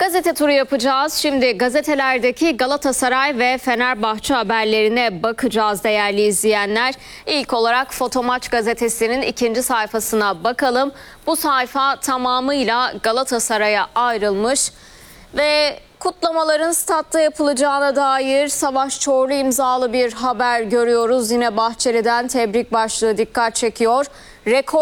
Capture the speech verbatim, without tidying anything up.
Gazete turu yapacağız. Şimdi gazetelerdeki Galatasaray ve Fenerbahçe haberlerine bakacağız değerli izleyenler. İlk olarak Fotomaç gazetesinin ikinci sayfasına bakalım. Bu sayfa tamamıyla Galatasaray'a ayrılmış ve kutlamaların statta yapılacağına dair Savaş Çorlu imzalı bir haber görüyoruz. Yine Bahçeli'den tebrik başlığı dikkat çekiyor. Rekor